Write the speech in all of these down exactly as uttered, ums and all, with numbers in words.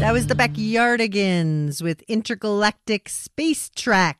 That was the Backyardigans with Intergalactic Space Track.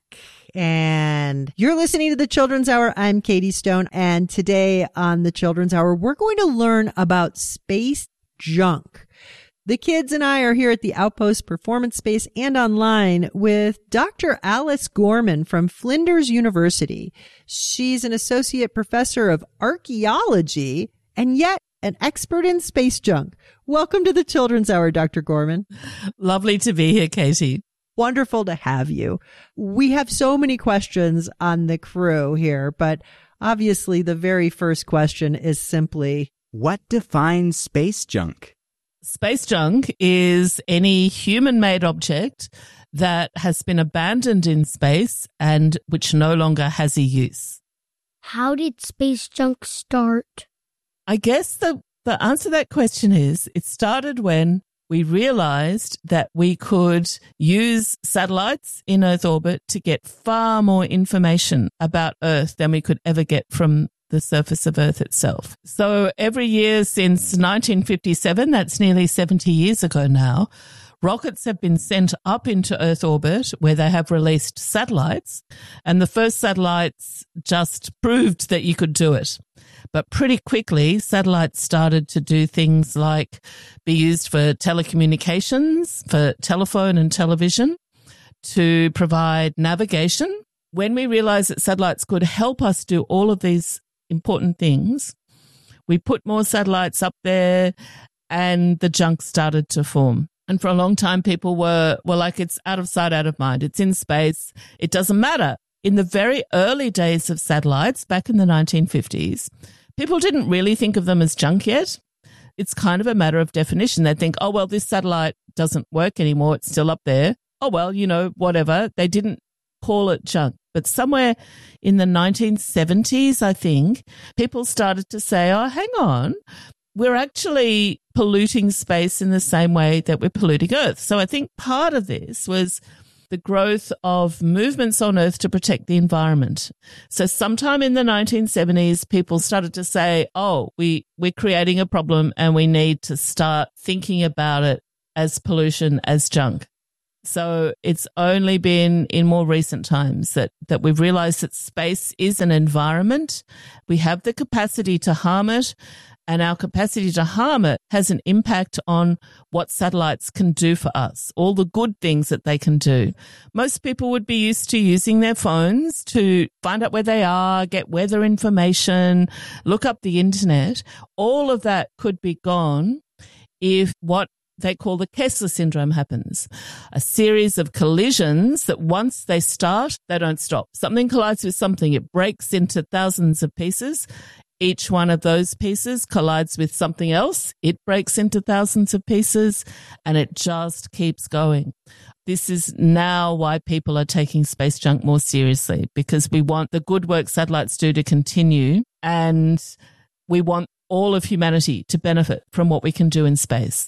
And you're listening to the Children's Hour. I'm Katie Stone. And today on the Children's Hour, we're going to learn about space junk. The kids and I are here at the Outpost Performance Space and online with Doctor Alice Gorman from Flinders University. She's an associate professor of archaeology and yet an expert in space junk. Welcome to the Children's Hour, Doctor Gorman. Lovely to be here, Katie. Wonderful to have you. We have so many questions on the crew here, but obviously the very first question is simply, what defines space junk? Space junk is any human-made object that has been abandoned in space and which no longer has a use. How did space junk start? I guess the, the answer to that question is it started when we realized that we could use satellites in Earth orbit to get far more information about Earth than we could ever get from the surface of Earth itself. So every year since nineteen fifty-seven, that's nearly seventy years ago now, rockets have been sent up into Earth orbit where they have released satellites, and the first satellites just proved that you could do it. But pretty quickly, satellites started to do things like be used for telecommunications, for telephone and television, to provide navigation. When we realized that satellites could help us do all of these important things, we put more satellites up there and the junk started to form. And for a long time, people were, were like, it's out of sight, out of mind. It's in space. It doesn't matter. In the very early days of satellites, back in the nineteen fifties, people didn't really think of them as junk yet. It's kind of a matter of definition. They'd think, oh, well, this satellite doesn't work anymore. It's still up there. Oh, well, you know, whatever. They didn't call it junk. But somewhere in the nineteen seventies, I think, people started to say, oh, hang on, we're actually polluting space in the same way that we're polluting Earth. So I think part of this was the growth of movements on Earth to protect the environment. So sometime in the nineteen seventies, people started to say, oh, we, we're creating a problem and we need to start thinking about it as pollution, as junk. So it's only been in more recent times that, that we've realized that space is an environment. We have the capacity to harm it, and our capacity to harm it has an impact on what satellites can do for us, all the good things that they can do. Most people would be used to using their phones to find out where they are, get weather information, look up the internet. All of that could be gone if what they call the Kessler syndrome happens. A series of collisions that once they start, they don't stop. Something collides with something. It breaks into thousands of pieces. Each one of those pieces collides with something else. It breaks into thousands of pieces, and it just keeps going. This is now why people are taking space junk more seriously, because we want the good work satellites do to continue, and we want all of humanity to benefit from what we can do in space.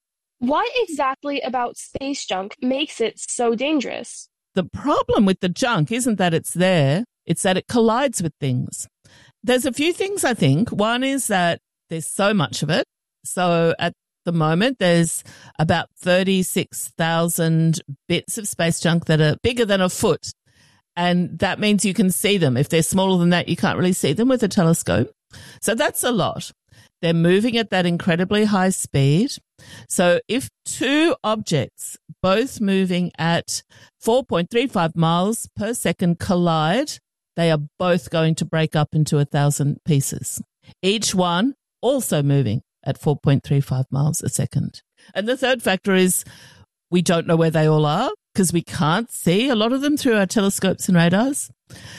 What exactly about space junk makes it so dangerous? The problem with the junk isn't that it's there, it's that it collides with things. There's a few things, I think. One is that there's so much of it. So at the moment, there's about thirty-six thousand bits of space junk that are bigger than a foot. And that means you can see them. If they're smaller than that, you can't really see them with a telescope. So that's a lot. They're moving at that incredibly high speed. So if two objects, both moving at four point three five miles per second, collide, they are both going to break up into a thousand pieces. Each one also moving at four point three five miles a second. And the third factor is we don't know where they all are because we can't see a lot of them through our telescopes and radars.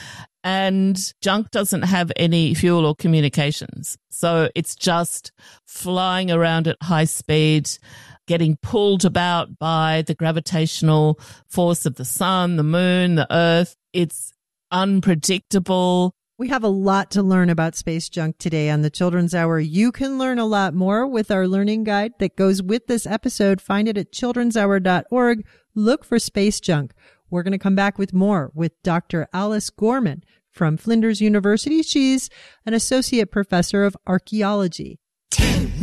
And junk doesn't have any fuel or communications. So it's just flying around at high speed, getting pulled about by the gravitational force of the sun, the moon, the earth. It's unpredictable. We have a lot to learn about space junk today on the Children's Hour. You can learn a lot more with our learning guide that goes with this episode. Find it at children's hour dot org. Look for space junk. We're going to come back with more with Doctor Alice Gorman from Flinders University. She's an associate professor of archaeology.